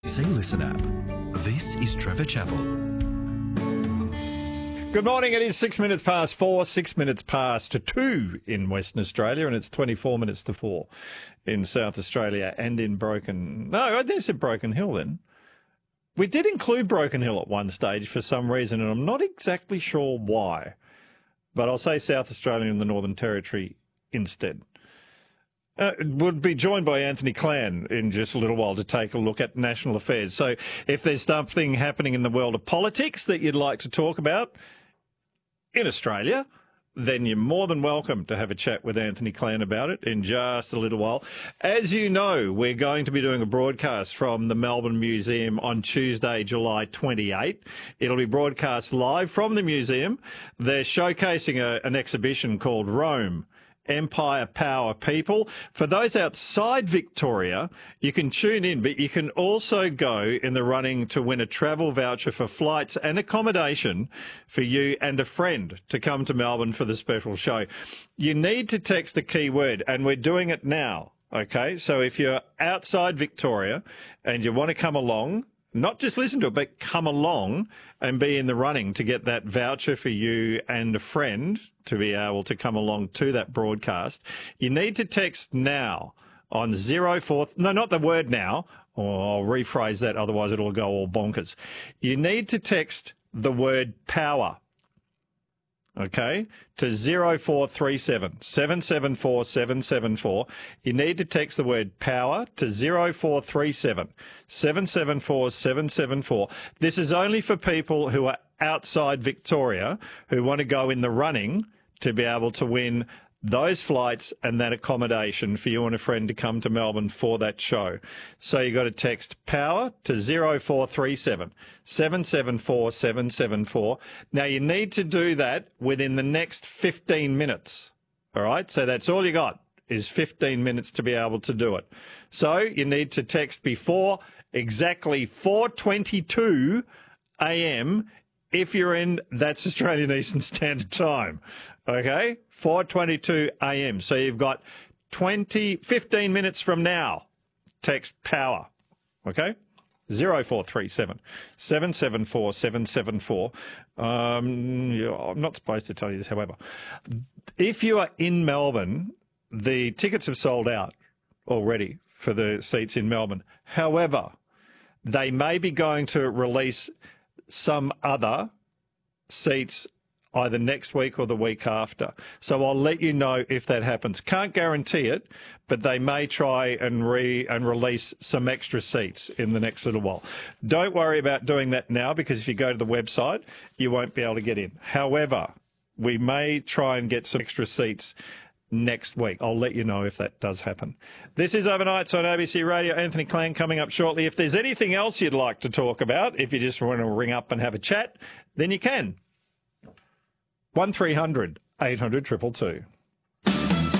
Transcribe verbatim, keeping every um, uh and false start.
Say Listen app. This is Trevor Chappell. Good morning. It is six minutes past four, six minutes past two in Western Australia, and it's twenty-four minutes to four in South Australia and in Broken... No, I did say Broken Hill then. We did include Broken Hill at one stage for some reason, and I'm not exactly sure why. But I'll say South Australia and the Northern Territory instead. Uh, we'll be joined by Anthony Clan in just a little while to take a look at national affairs. So if there's something happening in the world of politics that you'd like to talk about in Australia, then you're more than welcome to have a chat with Anthony Clan about it in just a little while. As you know, we're going to be doing a broadcast from the Melbourne Museum on Tuesday, July twenty-eighth. It'll be broadcast live from the museum. They're showcasing a, an exhibition called Rome, Empire, Power, People. For those outside Victoria, you can tune in, but you can also go in the running to win a travel voucher for flights and accommodation for you and a friend to come to Melbourne for the special show. You need to text the keyword, and we're doing it now, okay? So if you're outside Victoria and you want to come along, not just listen to it, but come along and be in the running to get that voucher for you and a friend to be able to come along to that broadcast, you need to text now on zero four, no, not the word now, or I'll rephrase that, otherwise it'll go all bonkers. You need to text the word power, okay, to zero four three seven, seven seven four, seven seven four. You need to text the word power to zero four three seven, seven seven four, seven seven four. This is only for people who are outside Victoria who want to go in the running to be able to win those flights and that accommodation for you and a friend to come to Melbourne for that show. So you got to text power to zero four three seven, seven seven four, seven seven four. Now you need to do that within the next fifteen minutes. All right. So that's all you got is fifteen minutes to be able to do it. So you need to text before exactly four twenty-two a.m. if you're in, that's Australian Eastern Standard Time. Okay, four twenty-two a.m. So you've got twenty, fifteen minutes from now. Text power, okay? zero four three seven, seven seven four, seven seven four. Um, yeah, I'm not supposed to tell you this, however. If you are in Melbourne, the tickets have sold out already for the seats in Melbourne. However, they may be going to release some other seats either next week or the week after. So I'll let you know if that happens. Can't guarantee it, but they may try and re and release some extra seats in the next little while. Don't worry about doing that now, because if you go to the website, you won't be able to get in. However, we may try and get some extra seats next week. I'll let you know if that does happen. This is Overnights on A B C Radio. Anthony Clan coming up shortly. If there's anything else you'd like to talk about, if you just want to ring up and have a chat, then you can. one three hundred, eight hundred, two two two.